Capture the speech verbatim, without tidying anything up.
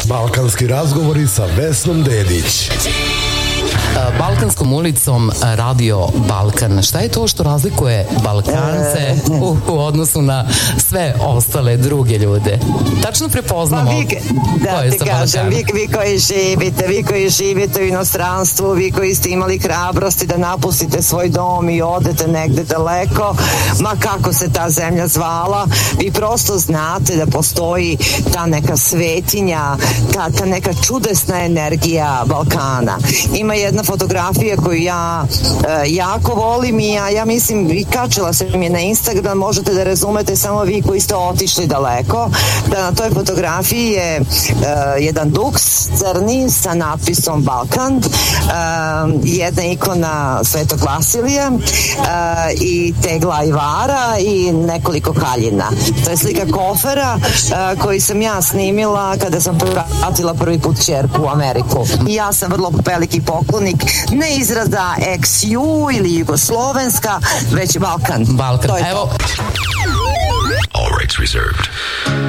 Balkanski razgovori sa Vesnom Dedić. Balkanskom ulicom Radio Balkan. Šta je to što razlikuje Balkance u, u odnosu na sve ostale druge ljude? Tačno prepoznamo. Pa vi, da ti kažem, vi, vi koji živite, vi koji živite u inostranstvu, vi koji ste imali hrabrosti da napustite svoj dom i odete negde daleko, ma kako se ta zemlja zvala, vi prosto znate da postoji ta neka svetinja, ta, ta neka čudesna energija Balkana. Ima jedna fotografija koju ja e, jako volim i ja, ja mislim i kačila sam je na Instagram, možete da razumete samo vi koji ste otišli daleko, da na toj fotografiji je e, jedan duks crni sa natpisom Balkan, e, jedna ikona Svetog Vasilija e, i tegla ajvara i nekoliko kaljina. To je slika kofera e, koji sam ja snimila kada sam pratila prvi put ćerku u Ameriku. I ja sam vrlo veliki poklonik ne izraza ex ju ili jugoslovenska, već Balkan. Balkan. To je Evo. to. All rights reserved.